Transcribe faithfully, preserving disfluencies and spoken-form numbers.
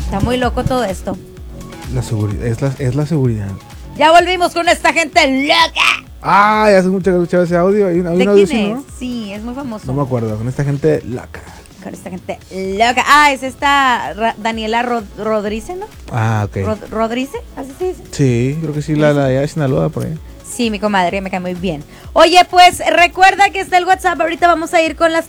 Está muy loco todo esto. La seguridad, es la, es la seguridad. Ya volvimos con esta gente loca. Ah, ya hace mucho que escuchaba ese audio. Hay un, hay ¿De un audio quién así, es? ¿no? Sí, es muy famoso. No me acuerdo, con esta gente loca. Con esta gente loca. Ah, es esta Ra- Daniela Rod Rodríguez, ¿no? Ah, ok. Rod Rodríguez, así se dice. Sí, creo que sí, la, la de Sinaloa por ahí. Sí, mi comadre, me cae muy bien. Oye, pues recuerda que está el WhatsApp. Ahorita vamos a ir con las